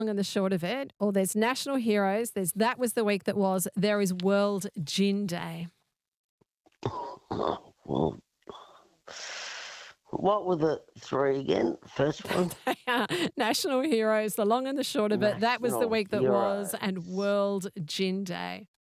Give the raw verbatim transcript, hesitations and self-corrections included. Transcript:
Long and the short of it, or there's National Heroes, there's That Was the Week That Was, there is World Gin Day. Well, what were the three again? First one? They are National Heroes, the long and the short of it, That Was the National Week That Was, Heroes. and World Gin Day.